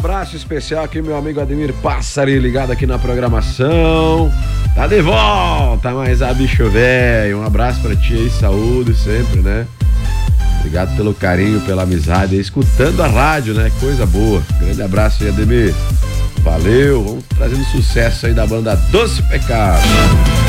abraço especial aqui, meu amigo Ademir Passari, ligado aqui na programação. Tá de volta, mas a bicho velho. Um abraço pra ti aí, saúde sempre, né? Obrigado pelo carinho, pela amizade, escutando a rádio, né? Coisa boa. Grande abraço aí, Ademir. Valeu, vamos trazendo sucesso aí da banda Doce Pecado.